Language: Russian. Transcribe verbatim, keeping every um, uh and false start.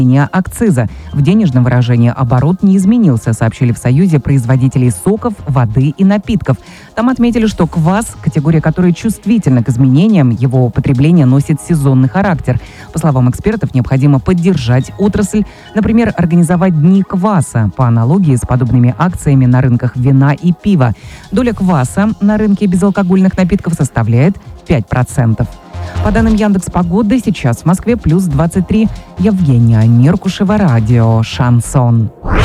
акциза. В денежном выражении оборот не изменился, сообщили в Союзе производителей соков, воды и напитков. Там отметили, что квас – категория, которая чувствительна к изменениям, его употребление носит сезонный характер. По словам экспертов, необходимо поддержать отрасль, например, организовать дни кваса по аналогии с подобными акциями на рынках вина и пива. Доля кваса на рынке безалкогольных напитков составляет пять процентов. По данным Яндекс.Погоды, сейчас в Москве плюс двадцать три. Евгения Меркушева, радио «Шансон».